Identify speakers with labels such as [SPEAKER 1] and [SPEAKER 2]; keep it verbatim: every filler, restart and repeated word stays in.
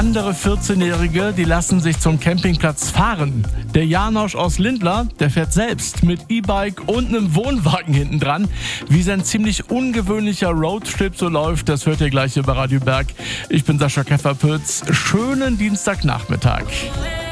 [SPEAKER 1] Andere vierzehnjährige, die lassen sich zum Campingplatz fahren. Der Janosch aus Lindlar, der fährt selbst mit E-Bike und einem Wohnwagen hinten dran. Wie sein ziemlich ungewöhnlicher Roadtrip so läuft, das hört ihr gleich über Radio Berg. Ich bin Sascha Kefferpütz. Schönen Dienstagnachmittag.